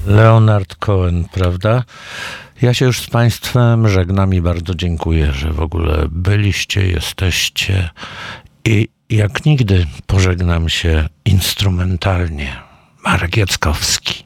Leonard Cohen, prawda? Ja się już z Państwem żegnam i bardzo dziękuję, że w ogóle byliście, jesteście i jak nigdy pożegnam się instrumentalnie. Marek Jackowski.